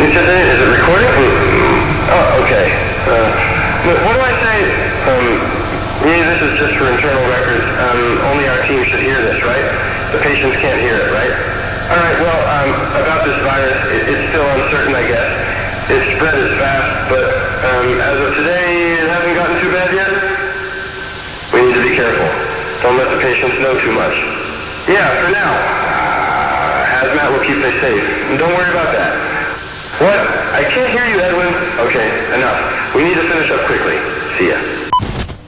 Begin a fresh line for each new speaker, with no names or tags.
Is it recording? Oh, okay. What do I say? This is just for internal records. Only our team should hear this, right? The patients can't hear it, right? All right, well, about this virus, it's still uncertain, I guess. Its spread is fast, but as of today, it hasn't gotten too bad yet. We need to be careful. Don't let the patients know too much. Yeah, for now. Hazmat will keep me safe. And don't worry about that. What? I can't hear you, Edwin. Okay, enough. We need to finish up quickly. See ya.